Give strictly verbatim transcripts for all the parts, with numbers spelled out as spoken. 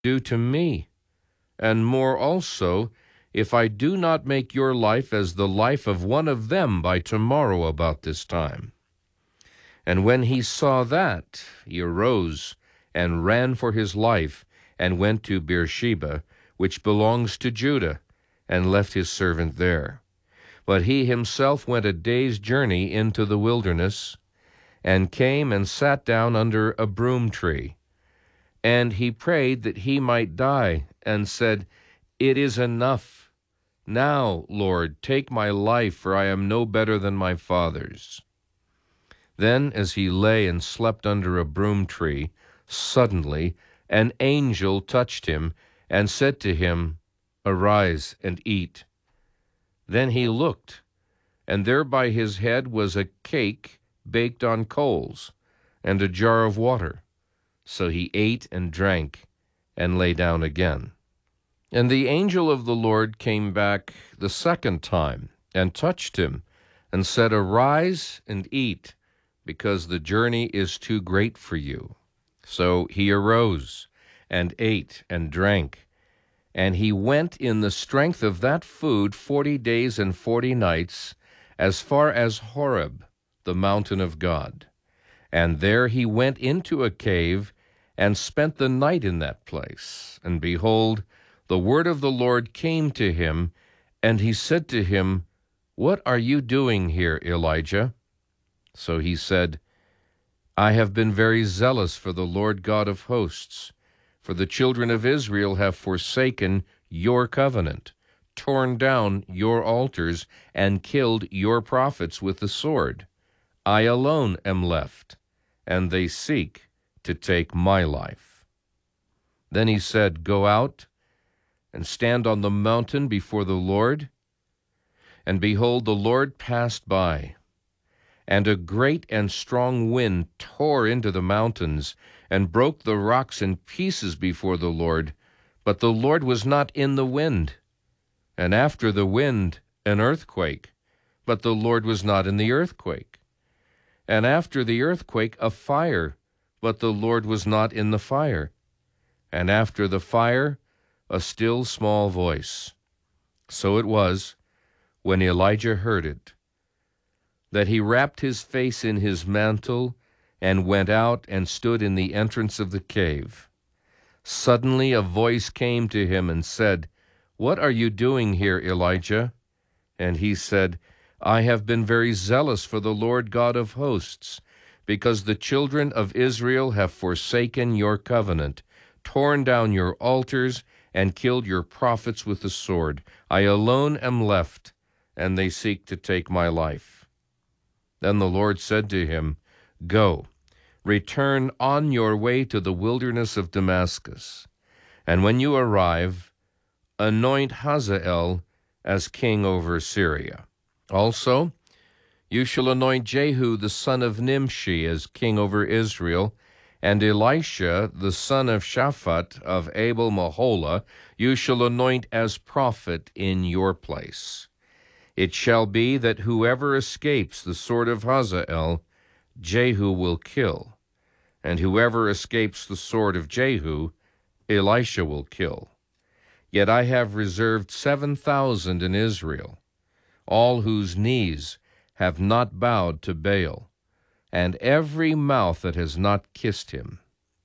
do to me, and more also, if I do not make your life as the life of one of them by tomorrow about this time. And when he saw that, he arose and ran for his life, and went to Beersheba, which belongs to Judah, and left his servant there. But he himself went a day's journey into the wilderness, and came and sat down under a broom tree. And he prayed that he might die, and said, It is enough. Now, Lord, take my life, for I am no better than my fathers. Then, as he lay and slept under a broom tree, suddenly an angel touched him, and said to him, Arise and eat. Then he looked, and there by his head was a cake baked on coals, and a jar of water. So he ate and drank, and lay down again. And the angel of the Lord came back the second time, and touched him, and said, Arise and eat, because the journey is too great for you. So he arose, and ate and drank. And he went in the strength of that food forty days and forty nights, as far as Horeb, the mountain of God. And there he went into a cave, and spent the night in that place. And behold, the word of the Lord came to him, and he said to him, What are you doing here, Elijah? So he said, I have been very zealous for the Lord God of hosts, for the children of Israel have forsaken your covenant, torn down your altars, and killed your prophets with the sword. I alone am left, and they seek to take my life. Then he said, Go out and stand on the mountain before the Lord. And behold, the Lord passed by, and a great and strong wind tore into the mountains, and broke the rocks in pieces before the Lord. But the Lord was not in the wind. And after the wind, an earthquake. But the Lord was not in the earthquake. And after the earthquake, a fire. But the Lord was not in the fire. And after the fire, a still small voice. So it was, when Elijah heard it, that he wrapped his face in his mantle, and went out and stood in the entrance of the cave. Suddenly a voice came to him and said, What are you doing here, Elijah? And he said, I have been very zealous for the Lord God of hosts, because the children of Israel have forsaken your covenant, torn down your altars, and killed your prophets with the sword. I alone am left, and they seek to take my life. Then the Lord said to him, Go, return on your way to the wilderness of Damascus, and when you arrive, anoint Hazael as king over Syria. Also, you shall anoint Jehu the son of Nimshi as king over Israel, and Elisha the son of Shaphat of Abel-Meholah you shall anoint as prophet in your place. It shall be that whoever escapes the sword of Hazael, Jehu will kill, and whoever escapes the sword of Jehu, Elisha will kill. Yet I have reserved seven thousand in Israel, all whose knees have not bowed to Baal, and every mouth that has not kissed him.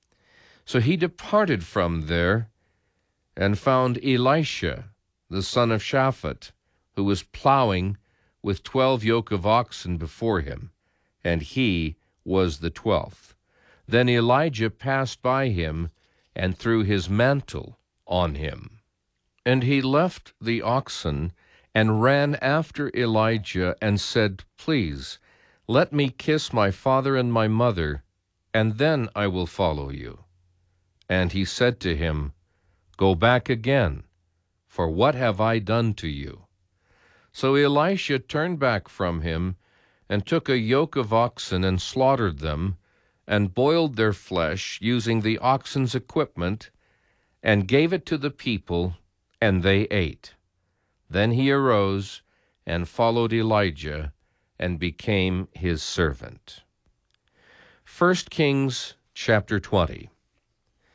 So he departed from there, and found Elisha, the son of Shaphat, who was plowing with twelve yoke of oxen before him, and he was the twelfth. Then Elijah passed by him, and threw his mantle on him. And he left the oxen, and ran after Elijah, and said, Please, let me kiss my father and my mother, and then I will follow you. And he said to him, Go back again, for what have I done to you? So Elisha turned back from him, and took a yoke of oxen, and slaughtered them, and boiled their flesh, using the oxen's equipment, and gave it to the people, and they ate. Then he arose, and followed Elijah, and became his servant. First Kings chapter twenty.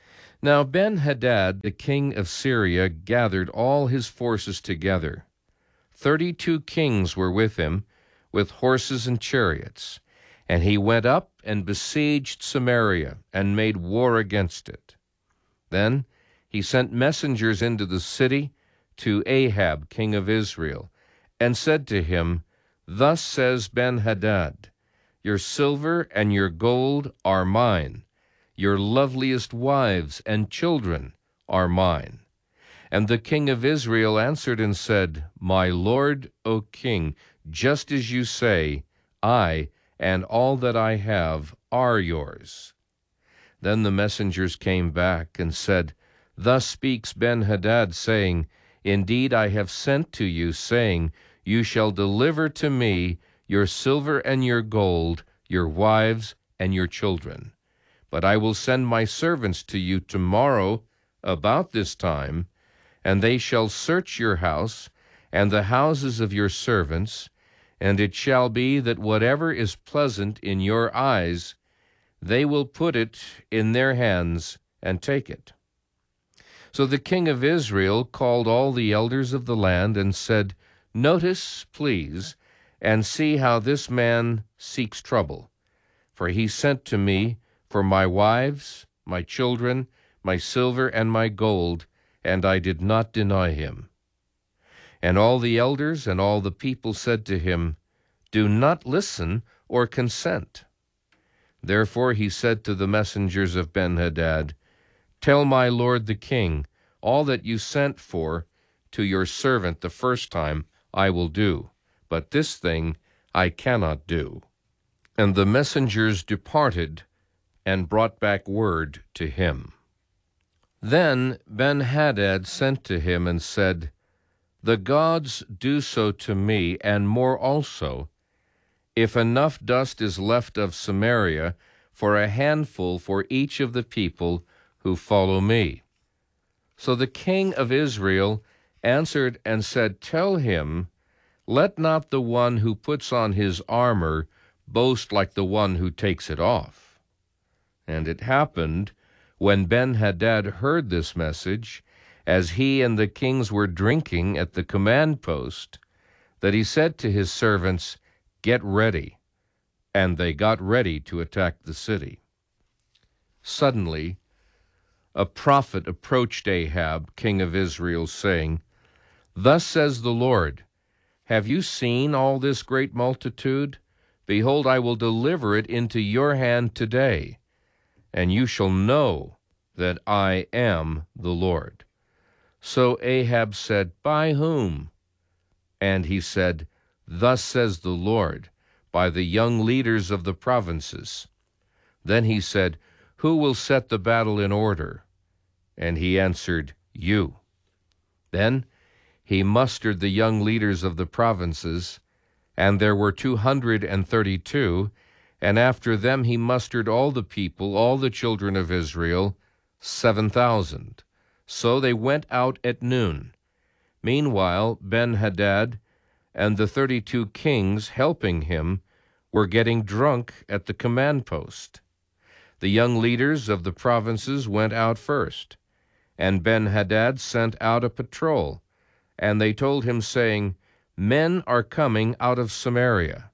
Now Ben-Hadad, the king of Syria, gathered all his forces together. Thirty-two kings were with him, with horses and chariots. And he went up and besieged Samaria, and made war against it. Then he sent messengers into the city to Ahab, king of Israel, and said to him, Thus says Ben-Hadad, Your silver and your gold are mine. Your loveliest wives and children are mine. And the king of Israel answered and said, My lord, O king, just as you say, I and all that I have are yours. Then the messengers came back and said, Thus speaks Ben-Hadad, saying, Indeed I have sent to you, saying, You shall deliver to me your silver and your gold, your wives and your children. But I will send my servants to you tomorrow about this time, and they shall search your house and the houses of your servants, and it shall be that whatever is pleasant in your eyes, they will put it in their hands and take it. So the king of Israel called all the elders of the land and said, Notice, please, and see how this man seeks trouble. For he sent to me for my wives, my children, my silver, and my gold, and I did not deny him. And all the elders and all the people said to him, Do not listen or consent. Therefore he said to the messengers of Ben-Hadad, Tell my lord the king, all that you sent for to your servant the first time I will do, but this thing I cannot do. And the messengers departed and brought back word to him. Then Ben-Hadad sent to him and said, The gods do so to me, and more also, if enough dust is left of Samaria for a handful for each of the people who follow me. So the king of Israel answered and said, Tell him, Let not the one who puts on his armor boast like the one who takes it off. And it happened, when Ben-Hadad heard this message, as he and the kings were drinking at the command post, that he said to his servants, Get ready. And they got ready to attack the city. Suddenly, a prophet approached Ahab, king of Israel, saying, Thus says the Lord, Have you seen all this great multitude? Behold, I will deliver it into your hand today, and you shall know that I am the Lord. So Ahab said, By whom? And he said, Thus says the Lord, by the young leaders of the provinces. Then he said, Who will set the battle in order? And he answered, You. Then he mustered the young leaders of the provinces, and there were two hundred and thirty-two, and after them he mustered all the people, all the children of Israel, seven thousand. So they went out at noon. Meanwhile Ben-Hadad and the thirty-two kings helping him were getting drunk at the command post. The young leaders of the provinces went out first, and Ben-Hadad sent out a patrol, and they told him, saying, Men are coming out of Samaria.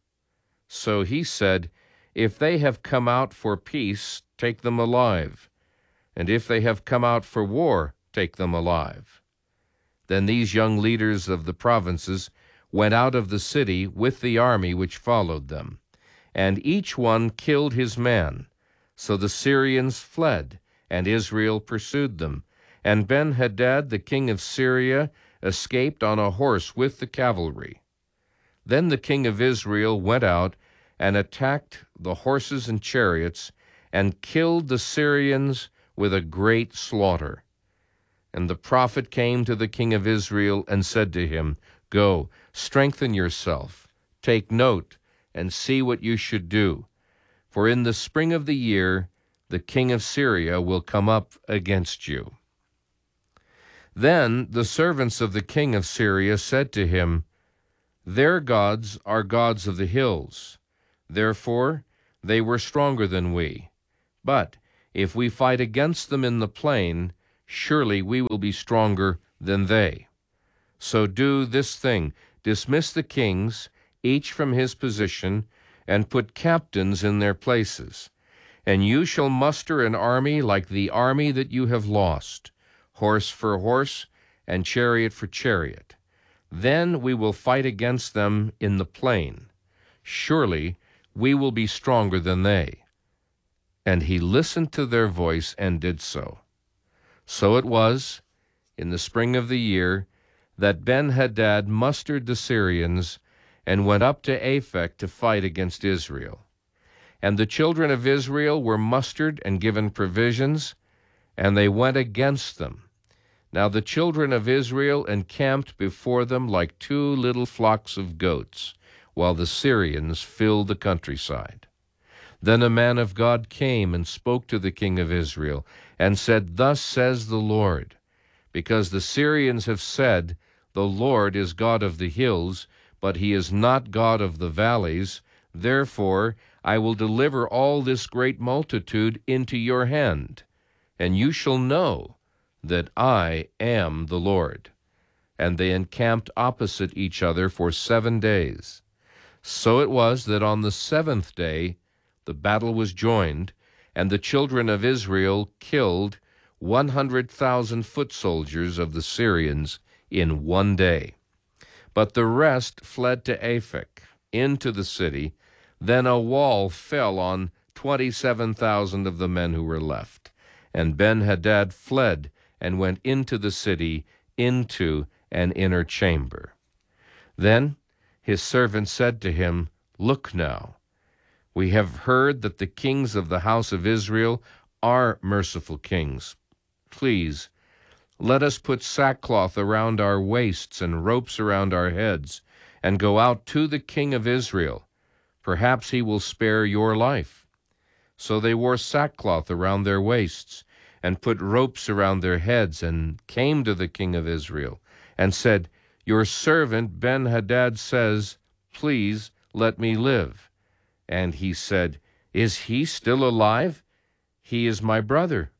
So he said, If they have come out for peace, take them alive, and if they have come out for war, take them alive. Then these young leaders of the provinces went out of the city with the army which followed them, and each one killed his man. So the Syrians fled, and Israel pursued them. And Ben-Hadad, the king of Syria, escaped on a horse with the cavalry. Then the king of Israel went out and attacked the horses and chariots, and killed the Syrians with a great slaughter. And the prophet came to the king of Israel and said to him, Go, strengthen yourself, take note, and see what you should do. For in the spring of the year the king of Syria will come up against you. Then the servants of the king of Syria said to him, Their gods are gods of the hills. Therefore they were stronger than we. But If we fight against them in the plain, surely we will be stronger than they. So do this thing, dismiss the kings, each from his position, and put captains in their places. And you shall muster an army like the army that you have lost, horse for horse, and chariot for chariot. Then we will fight against them in the plain. Surely we will be stronger than they. And he listened to their voice and did so. So it was, in the spring of the year, that Ben-Hadad mustered the Syrians and went up to Aphek to fight against Israel. And the children of Israel were mustered and given provisions, and they went against them. Now the children of Israel encamped before them like two little flocks of goats, while the Syrians filled the countryside. Then a man of God came and spoke to the king of Israel, and said, Thus says the Lord, because the Syrians have said, The Lord is God of the hills, but he is not God of the valleys. Therefore I will deliver all this great multitude into your hand, and you shall know that I am the Lord. And they encamped opposite each other for seven days. So it was that on the seventh day the battle was joined, and the children of Israel killed one hundred thousand foot soldiers of the Syrians in one day. But the rest fled to Aphek, into the city. Then a wall fell on twenty-seven thousand of the men who were left. And Ben-Hadad fled and went into the city, into an inner chamber. Then his servant said to him, Look now, we have heard that the kings of the house of Israel are merciful kings. Please, let us put sackcloth around our waists and ropes around our heads, and go out to the king of Israel. Perhaps he will spare your life. So they wore sackcloth around their waists, and put ropes around their heads, and came to the king of Israel, and said, Your servant Ben-Hadad says, Please let me live. And he said, Is he still alive? He is my brother.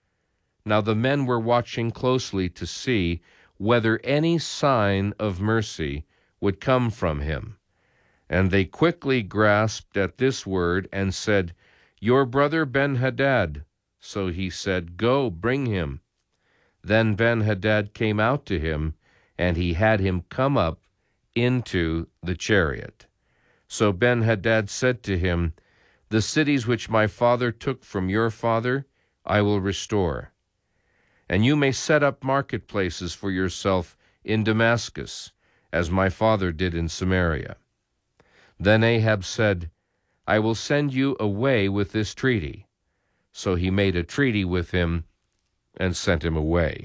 Now the men were watching closely to see whether any sign of mercy would come from him. And they quickly grasped at this word and said, Your brother Ben-Hadad. So he said, Go, bring him. Then Ben-Hadad came out to him, and he had him come up into the chariot. So Ben-Hadad said to him, The cities which my father took from your father I will restore. And you may set up marketplaces for yourself in Damascus, as my father did in Samaria. Then Ahab said, I will send you away with this treaty. So he made a treaty with him and sent him away.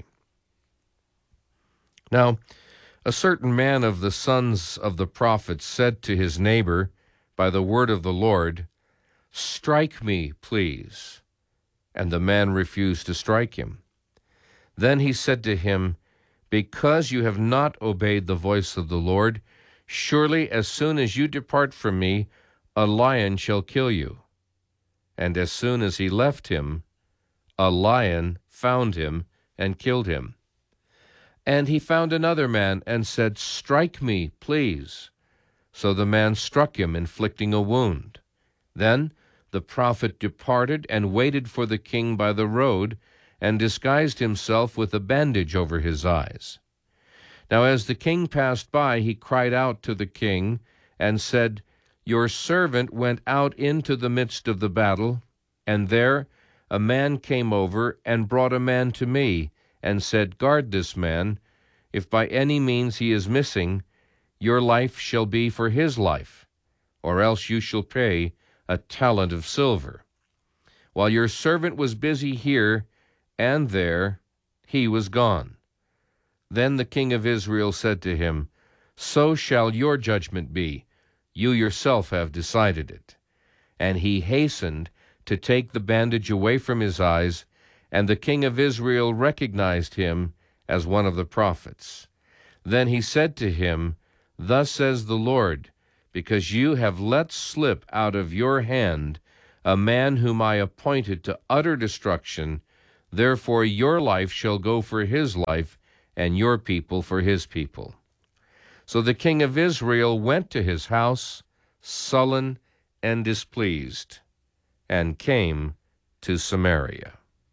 Now, a certain man of the sons of the prophets said to his neighbor by the word of the Lord, Strike me, please. And the man refused to strike him. Then he said to him, Because you have not obeyed the voice of the Lord, surely as soon as you depart from me, a lion shall kill you. And as soon as he left him, a lion found him and killed him. And he found another man and said, Strike me, please. So the man struck him, inflicting a wound. Then the prophet departed and waited for the king by the road, and disguised himself with a bandage over his eyes. Now as the king passed by, he cried out to the king and said, Your servant went out into the midst of the battle, and there a man came over and brought a man to me, and said, Guard this man. If by any means he is missing, your life shall be for his life, or else you shall pay a talent of silver. While your servant was busy here and there, he was gone. Then the king of Israel said to him, So shall your judgment be. You yourself have decided it. And he hastened to take the bandage away from his eyes, and the king of Israel recognized him as one of the prophets. Then he said to him, Thus says the Lord, because you have let slip out of your hand a man whom I appointed to utter destruction. Therefore your life shall go for his life, and your people for his people. So the king of Israel went to his house, sullen and displeased, and came to Samaria.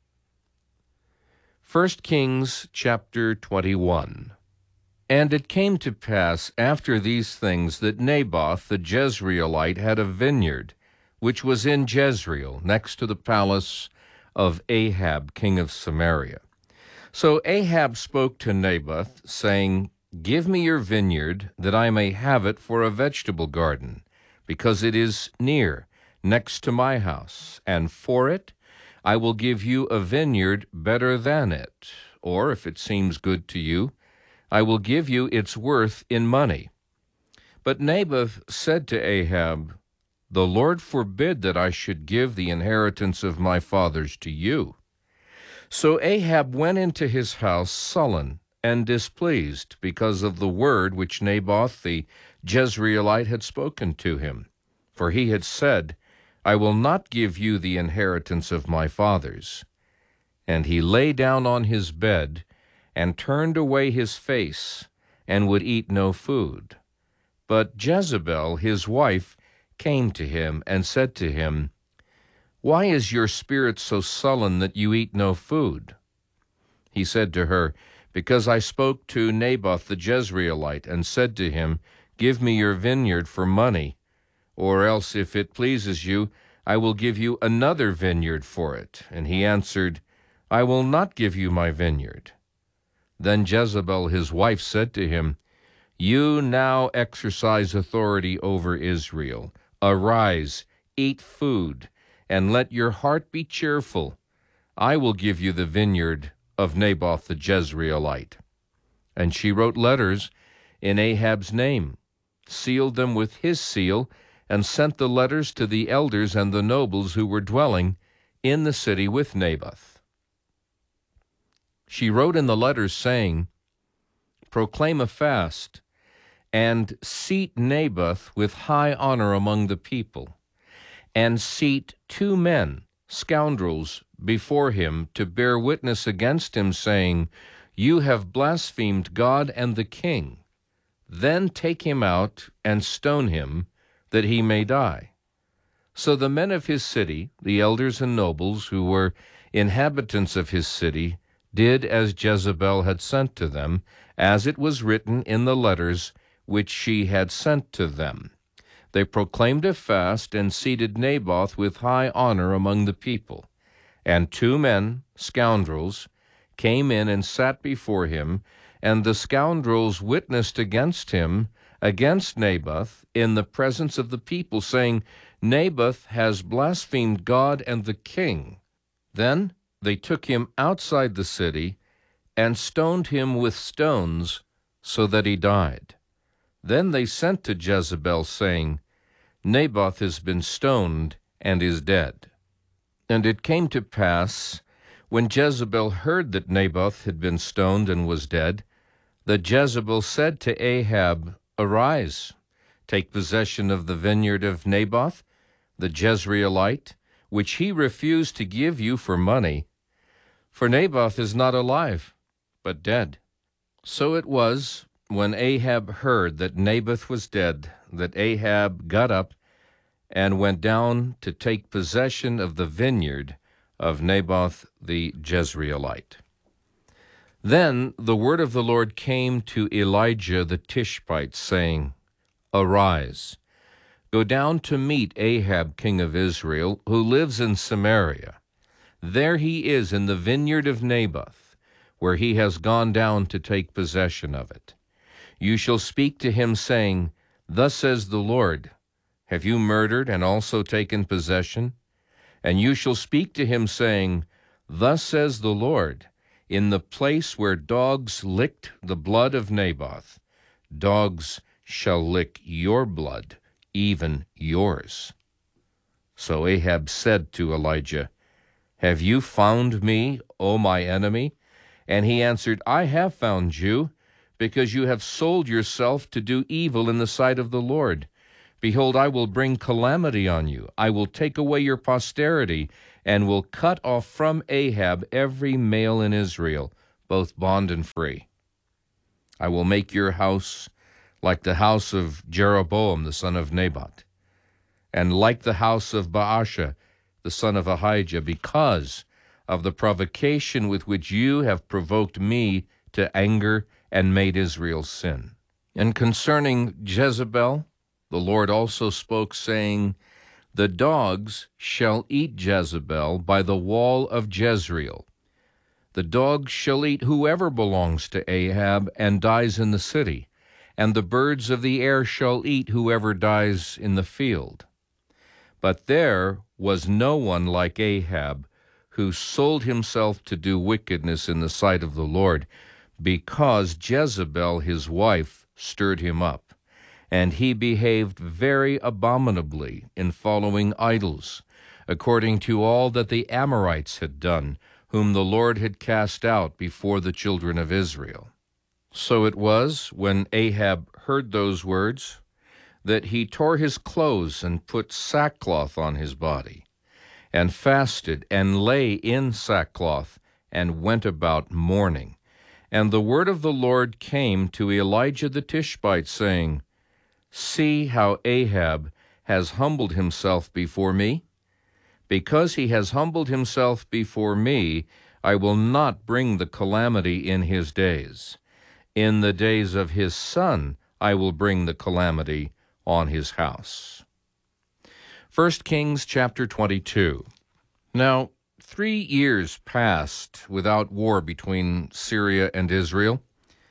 First Kings chapter twenty-one. And it came to pass after these things that Naboth the Jezreelite had a vineyard, which was in Jezreel, next to the palace of Ahab king of Samaria. So Ahab spoke to Naboth, saying, Give me your vineyard, that I may have it for a vegetable garden, because it is near, next to my house, and for it I will give you a vineyard better than it. Or, if it seems good to you, I will give you its worth in money. But Naboth said to Ahab, The Lord forbid that I should give the inheritance of my fathers to you. So Ahab went into his house sullen and displeased because of the word which Naboth the Jezreelite had spoken to him. For he had said, I will not give you the inheritance of my fathers. And he lay down on his bed, and turned away his face, and would eat no food. But Jezebel his wife came to him, and said to him, Why is your spirit so sullen that you eat no food? He said to her, Because I spoke to Naboth the Jezreelite, and said to him, Give me your vineyard for money, or else, if it pleases you, I will give you another vineyard for it. And he answered, I will not give you my vineyard. Then Jezebel his wife said to him, You now exercise authority over Israel. Arise, eat food, and let your heart be cheerful. I will give you the vineyard of Naboth the Jezreelite. And she wrote letters in Ahab's name, sealed them with his seal, and sent the letters to the elders and the nobles who were dwelling in the city with Naboth. She wrote in the letters, saying, Proclaim a fast, and seat Naboth with high honor among the people, and seat two men, scoundrels, before him to bear witness against him, saying, You have blasphemed God and the king. Then take him out and stone him, that he may die. So the men of his city, the elders and nobles who were inhabitants of his city, did as Jezebel had sent to them, as it was written in the letters which she had sent to them. They proclaimed a fast and seated Naboth with high honor among the people. And two men, scoundrels, came in and sat before him, and the scoundrels witnessed against him, against Naboth, in the presence of the people, saying, Naboth has blasphemed God and the king. Then they took him outside the city and stoned him with stones so that he died. Then they sent to Jezebel, saying, Naboth has been stoned and is dead. And it came to pass, when Jezebel heard that Naboth had been stoned and was dead, that Jezebel said to Ahab, Arise, take possession of the vineyard of Naboth, the Jezreelite, which he refused to give you for money. For Naboth is not alive, but dead. So it was, when Ahab heard that Naboth was dead, that Ahab got up and went down to take possession of the vineyard of Naboth the Jezreelite. Then the word of the Lord came to Elijah the Tishbite, saying, Arise, go down to meet Ahab king of Israel, who lives in Samaria. There he is in the vineyard of Naboth, where he has gone down to take possession of it. You shall speak to him, saying, Thus says the Lord, Have you murdered and also taken possession? And you shall speak to him, saying, Thus says the Lord, In the place where dogs licked the blood of Naboth, dogs shall lick your blood, even yours. So Ahab said to Elijah, Have you found me, O my enemy? And he answered, I have found you, because you have sold yourself to do evil in the sight of the Lord, Behold, I will bring calamity on you. I will take away your posterity, and will cut off from Ahab every male in Israel, both bond and free. I will make your house like the house of Jeroboam the son of Nebat, and like the house of Baasha the son of Ahijah, because of the provocation with which you have provoked me to anger and made Israel sin. And concerning Jezebel, the Lord also spoke, saying, The dogs shall eat Jezebel by the wall of Jezreel. The dogs shall eat whoever belongs to Ahab and dies in the city, and the birds of the air shall eat whoever dies in the field. But there was no one like Ahab, who sold himself to do wickedness in the sight of the Lord, because Jezebel his wife stirred him up, and he behaved very abominably in following idols, according to all that the Amorites had done, whom the Lord had cast out before the children of Israel. So it was, when Ahab heard those words, that he tore his clothes and put sackcloth on his body, and fasted and lay in sackcloth, and went about mourning. And the word of the Lord came to Elijah the Tishbite, saying, See how Ahab has humbled himself before me? Because he has humbled himself before me, I will not bring the calamity in his days. In the days of his son I will bring the calamity on his house. First Kings chapter twenty-two. Now, three years passed without war between Syria and Israel.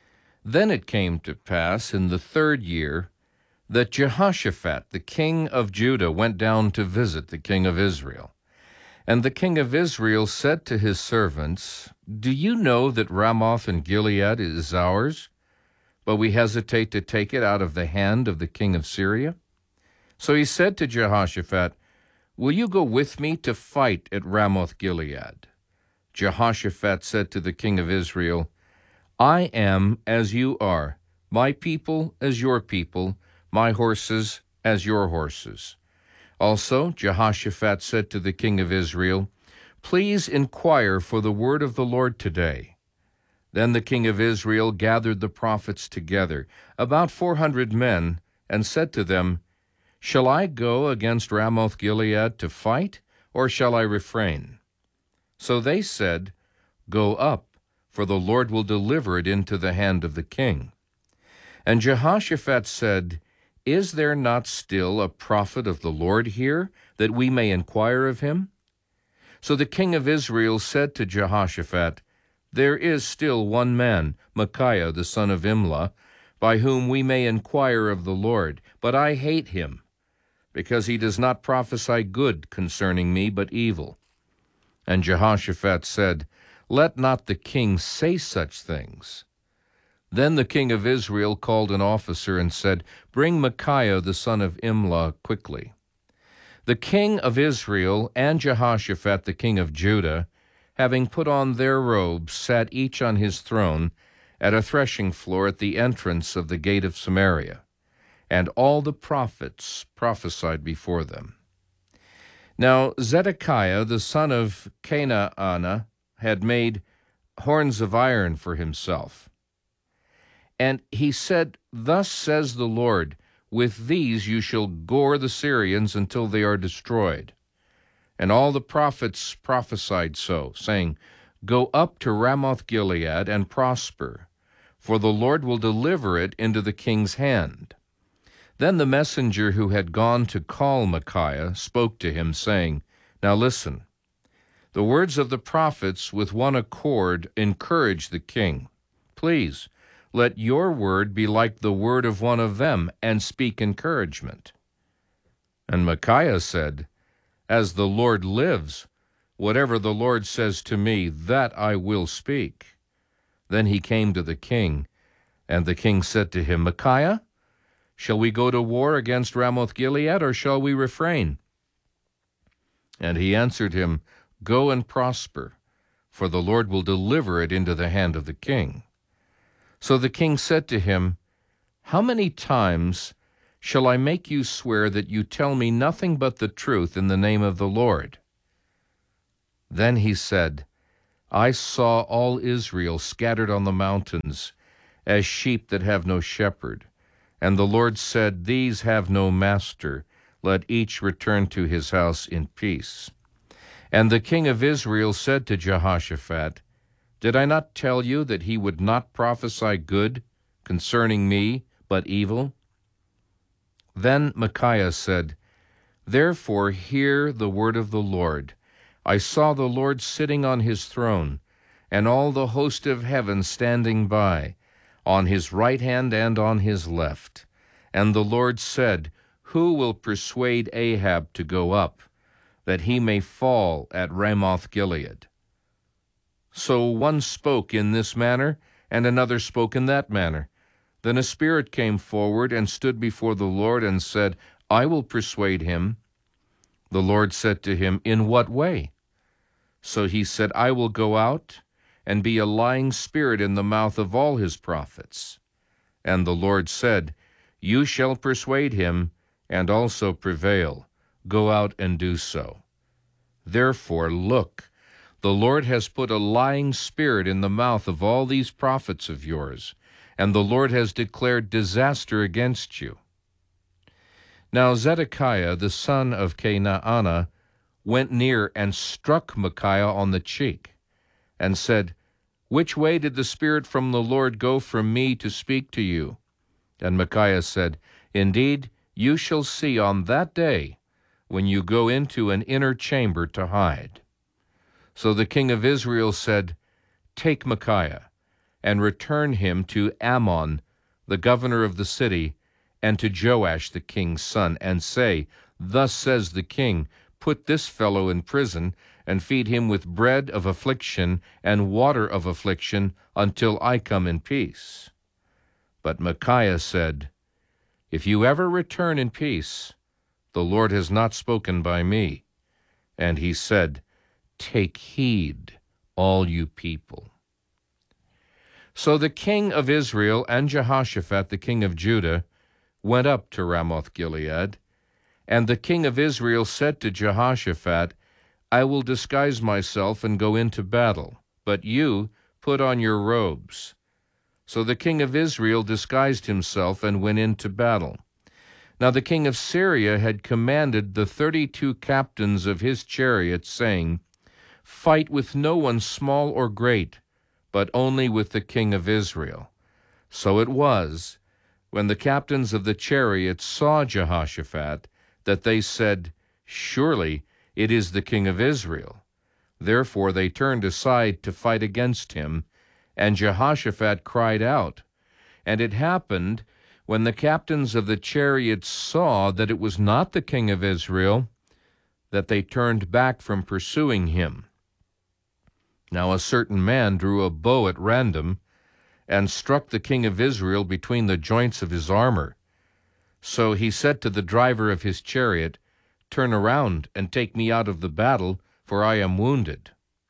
Then it came to pass in the third year that Jehoshaphat, the king of Judah, went down to visit the king of Israel. And the king of Israel said to his servants, Do you know that Ramoth in Gilead is ours, but we hesitate to take it out of the hand of the king of Syria? So he said to Jehoshaphat, Will you go with me to fight at Ramoth Gilead? Jehoshaphat said to the king of Israel, I am as you are, my people as your people, my horses as your horses. Also Jehoshaphat said to the king of Israel, Please inquire for the word of the Lord today. Then the king of Israel gathered the prophets together, about four hundred men, and said to them, Shall I go against Ramoth Gilead to fight, or shall I refrain? So they said, Go up, for the Lord will deliver it into the hand of the king. And Jehoshaphat said, Is there not still a prophet of the Lord here, that we may inquire of him? So the king of Israel said to Jehoshaphat, There is still one man, Micaiah the son of Imlah, by whom we may inquire of the Lord, but I hate him, because he does not prophesy good concerning me, but evil. And Jehoshaphat said, Let not the king say such things. Then the king of Israel called an officer and said, Bring Micaiah the son of Imlah quickly. The king of Israel and Jehoshaphat the king of Judah, having put on their robes, sat each on his throne at a threshing floor at the entrance of the gate of Samaria. And all the prophets prophesied before them. Now Zedekiah the son of Kenaanah had made horns of iron for himself. And he said, Thus says the Lord, With these you shall gore the Syrians until they are destroyed. And all the prophets prophesied so, saying, Go up to Ramoth Gilead and prosper, for the Lord will deliver it into the king's hand. Then the messenger who had gone to call Micaiah spoke to him, saying, Now listen, the words of the prophets with one accord encourage the king. Please, let your word be like the word of one of them, and speak encouragement. And Micaiah said, As the Lord lives, whatever the Lord says to me, that I will speak. Then he came to the king, and the king said to him, Micaiah, shall we go to war against Ramoth Gilead, or shall we refrain? And he answered him, Go and prosper, for the Lord will deliver it into the hand of the king. So the king said to him, How many times shall I make you swear that you tell me nothing but the truth in the name of the Lord?" Then he said, "I saw all Israel scattered on the mountains, as sheep that have no shepherd. And the Lord said, These have no master. Let each return to his house in peace." And the king of Israel said to Jehoshaphat, "Did I not tell you that he would not prophesy good concerning me, but evil?" Then Micaiah said, "Therefore hear the word of the Lord. I saw the Lord sitting on his throne, and all the host of heaven standing by, on his right hand and on his left. And the Lord said, Who will persuade Ahab to go up, that he may fall at Ramoth-Gilead?" So one spoke in this manner, and another spoke in that manner. Then a spirit came forward and stood before the Lord and said, "I will persuade him." The Lord said to him, "In what way?" So he said, "I will go out and be a lying spirit in the mouth of all his prophets." And the Lord said, "You shall persuade him, and also prevail. Go out and do so. Therefore, look, the Lord has put a lying spirit in the mouth of all these prophets of yours, and the Lord has declared disaster against you." Now Zedekiah the son of Kenaanah went near and struck Micaiah on the cheek, and said, "Which way did the Spirit from the Lord go from me to speak to you?" And Micaiah said, "Indeed, you shall see on that day when you go into an inner chamber to hide." So the king of Israel said, "Take Micaiah, and return him to Amon, the governor of the city, and to Joash the king's son, and say, Thus says the king, Put this fellow in prison, and feed him with bread of affliction and water of affliction until I come in peace." But Micaiah said, "If you ever return in peace, the Lord has not spoken by me." And he said, "Take heed, all you people." So the king of Israel and Jehoshaphat the king of Judah went up to Ramoth-Gilead. And the king of Israel said to Jehoshaphat, "I will disguise myself and go into battle, but you put on your robes." So the king of Israel disguised himself and went into battle. Now the king of Syria had commanded the thirty-two captains of his chariots, saying, "Fight with no one small or great, but only with the king of Israel." So it was, when the captains of the chariots saw Jehoshaphat, that they said, "Surely it is the king of Israel." Therefore they turned aside to fight against him, and Jehoshaphat cried out. And it happened, when the captains of the chariots saw that it was not the king of Israel, that they turned back from pursuing him. Now a certain man drew a bow at random, and struck the king of Israel between the joints of his armor. So he said to the driver of his chariot, "Turn around and take me out of the battle, for I am wounded."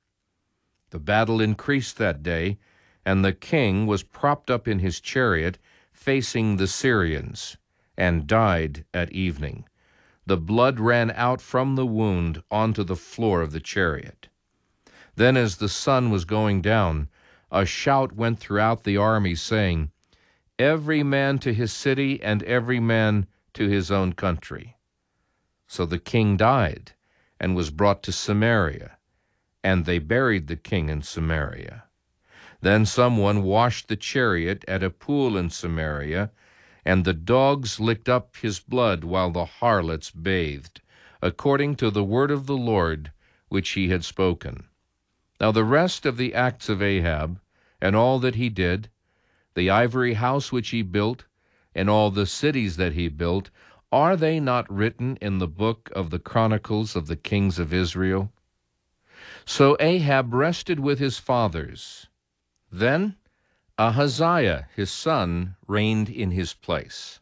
The battle increased that day, and the king was propped up in his chariot, facing the Syrians, and died at evening. The blood ran out from the wound onto the floor of the chariot. Then as the sun was going down, a shout went throughout the army, saying, "Every man to his city, and every man to his own country." So the king died, and was brought to Samaria, and they buried the king in Samaria. Then someone washed the chariot at a pool in Samaria, and the dogs licked up his blood while the harlots bathed, according to the word of the Lord which he had spoken. Now the rest of the acts of Ahab, and all that he did, the ivory house which he built, and all the cities that he built, are they not written in the book of the Chronicles of the kings of Israel? So Ahab rested with his fathers. Then Ahaziah his son reigned in his place.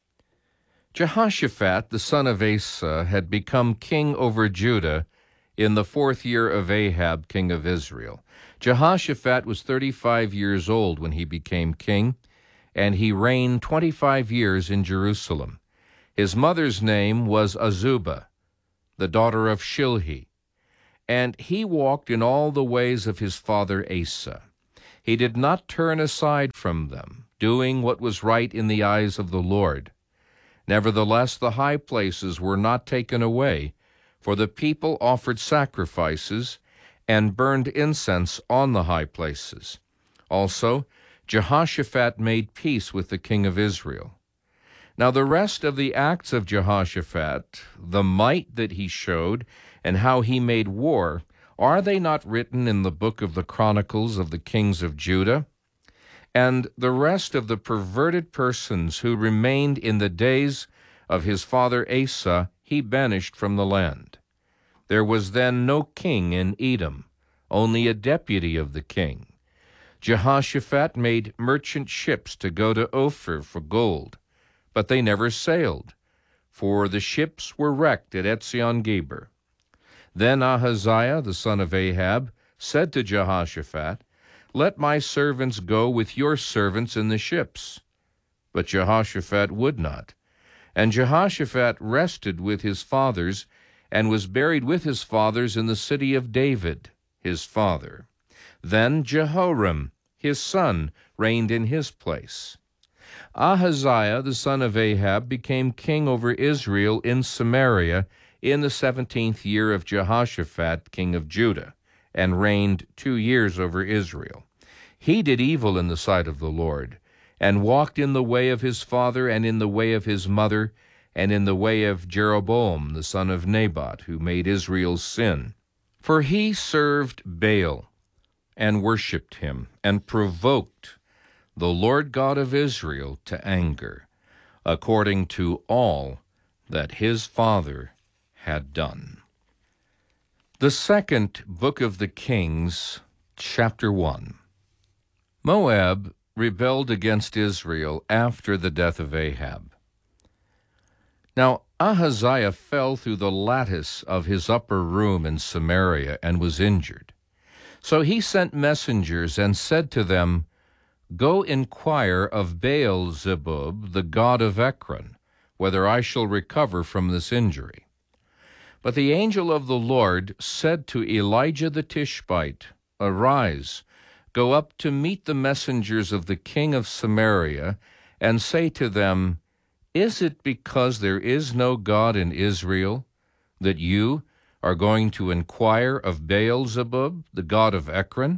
Jehoshaphat the son of Asa had become king over Judah in the fourth year of Ahab king of Israel. Jehoshaphat was thirty-five years old when he became king, and he reigned twenty-five years in Jerusalem. His mother's name was Azubah, the daughter of Shilhi. And he walked in all the ways of his father Asa. He did not turn aside from them, doing what was right in the eyes of the Lord. Nevertheless, the high places were not taken away, for the people offered sacrifices and burned incense on the high places. Also, Jehoshaphat made peace with the king of Israel. Now the rest of the acts of Jehoshaphat, the might that he showed, and how he made war, are they not written in the book of the Chronicles of the kings of Judah? And the rest of the perverted persons who remained in the days of his father Asa, he banished from the land. There was then no king in Edom, only a deputy of the king. Jehoshaphat made merchant ships to go to Ophir for gold, but they never sailed, for the ships were wrecked at Etzion-Geber. Then Ahaziah, the son of Ahab, said to Jehoshaphat, "Let my servants go with your servants in the ships." But Jehoshaphat would not. And Jehoshaphat rested with his fathers, and was buried with his fathers in the city of David, his father. Then Jehoram, his son, reigned in his place. Ahaziah, the son of Ahab, became king over Israel in Samaria in the seventeenth year of Jehoshaphat, king of Judah, and reigned two years over Israel. He did evil in the sight of the Lord, and walked in the way of his father, and in the way of his mother, and in the way of Jeroboam, the son of Nebat, who made Israel sin. For he served Baal, and worshipped him, and provoked the Lord God of Israel to anger, according to all that his father had done. The second book of the Kings, chapter one. Moab rebelled against Israel after the death of Ahab. Now Ahaziah fell through the lattice of his upper room in Samaria and was injured. So he sent messengers and said to them, "Go inquire of Baal-zebub, the god of Ekron, whether I shall recover from this injury." But the angel of the Lord said to Elijah the Tishbite, "Arise, go up to meet the messengers of the king of Samaria, and say to them, Is it because there is no God in Israel that you are going to inquire of Baal-zebub, the god of Ekron?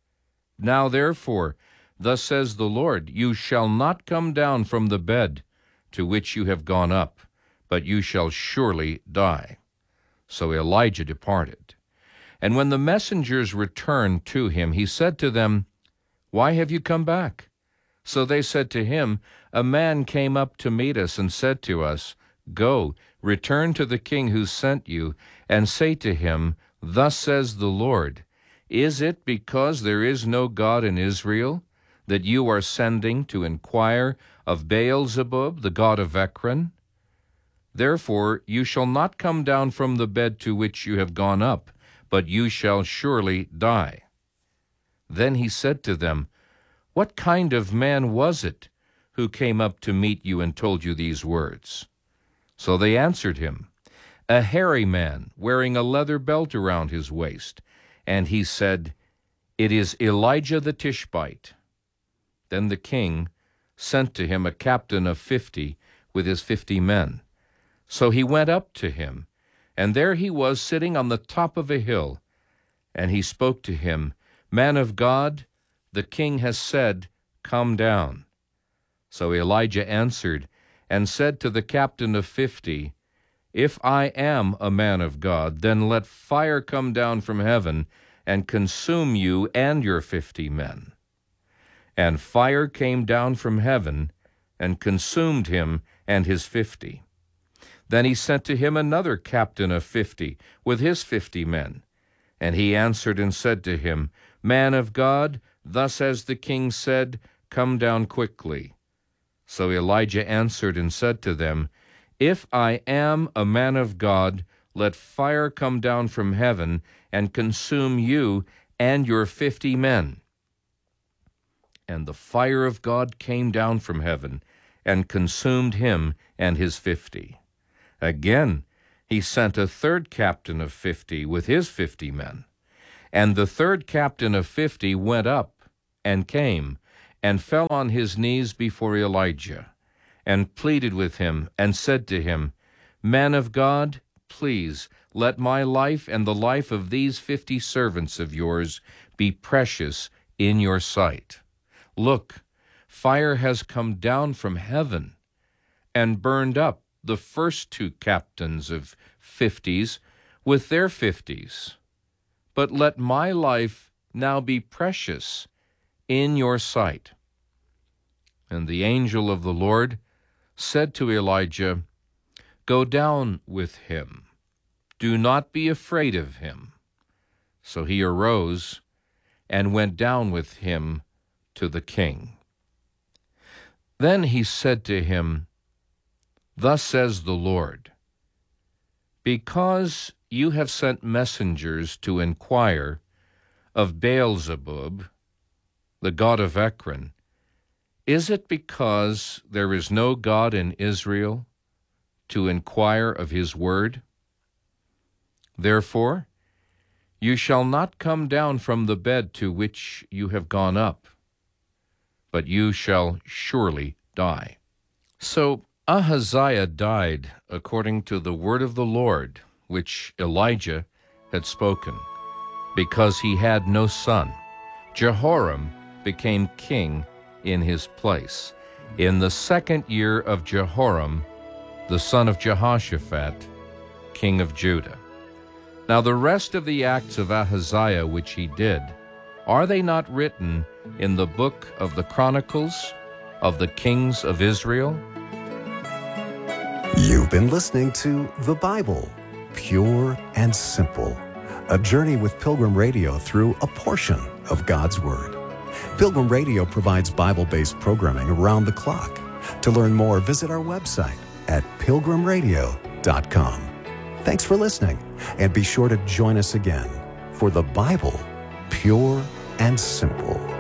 Now therefore, thus says the Lord, you shall not come down from the bed to which you have gone up, but you shall surely die." So Elijah departed. And when the messengers returned to him, he said to them, "Why have you come back?" So they said to him, "A man came up to meet us and said to us, 'Go, return to the king who sent you, and say to him, Thus says the Lord, Is it because there is no God in Israel that you are sending to inquire of Baal-zebub, the god of Ekron? Therefore you shall not come down from the bed to which you have gone up, but you shall surely die." Then he said to them, "What kind of man was it who came up to meet you and told you these words?" So they answered him, "A hairy man, wearing a leather belt around his waist." And he said, "It is Elijah the Tishbite." Then the king sent to him a captain of fifty with his fifty men. So he went up to him, and there he was sitting on the top of a hill. And he spoke to him, "Man of God, the king has said, Come down." So Elijah answered and said to the captain of fifty, "If I am a man of God, then let fire come down from heaven and consume you and your fifty men." And fire came down from heaven and consumed him and his fifty. Then he sent to him another captain of fifty with his fifty men. And he answered and said to him, "Man of God, thus as the king said, Come down quickly." So Elijah answered and said to them, "If I am a man of God, let fire come down from heaven and consume you and your fifty men." And the fire of God came down from heaven and consumed him and his fifty. Again he sent a third captain of fifty with his fifty men. And the third captain of fifty went up and came and fell on his knees before Elijah and pleaded with him and said to him, Man of God, please let my life and the life of these fifty servants of yours be precious in your sight. Look, fire has come down from heaven and burned up the first two captains of fifties with their fifties. But let my life now be precious in your sight. And the angel of the Lord said to Elijah, Go down with him. Do not be afraid of him. So he arose and went down with him to the king. Then he said to him, Thus says the Lord, Because you have sent messengers to inquire of Beelzebub, the god of Ekron, is it because there is no God in Israel to inquire of his word? Therefore, you shall not come down from the bed to which you have gone up, but you shall surely die. So Ahaziah died according to the word of the Lord, which Elijah had spoken, because he had no son. Jehoram became king in his place, in the second year of Jehoram, the son of Jehoshaphat, king of Judah. Now the rest of the acts of Ahaziah which he did, are they not written in the book of the Chronicles of the kings of Israel? You've been listening to The Bible, Pure and Simple, a journey with Pilgrim Radio through a portion of God's Word. Pilgrim Radio provides Bible-based programming around the clock. To learn more, visit our website at pilgrim radio dot com. Thanks for listening, and be sure to join us again for The Bible, Pure and Simple.